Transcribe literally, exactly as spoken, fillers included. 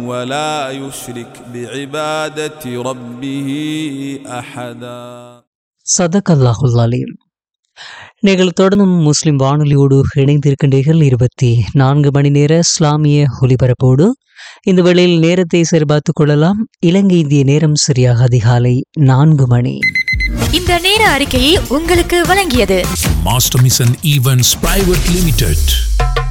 ولا يشرك بعبادة ربه أحدا. சதகல்லாஹுல் அலீம். நீங்கள் தொடர்ந்தும் முஸ்லிம் வானொலியோடு இணைந்திருக்கின்றீர்கள். இருபத்தி நான்கு மணி நேர இஸ்லாமிய ஒலிபரப்போடு இந்த வேளையில் நேரத்தை சரிபார்த்துக் கொள்ளலாம். இலங்கை இந்திய நேரம் சரியாக அதிகாலை நான்கு மணி. இந்த நேர அறிக்கையை உங்களுக்கு வழங்கியது master mission events private limited.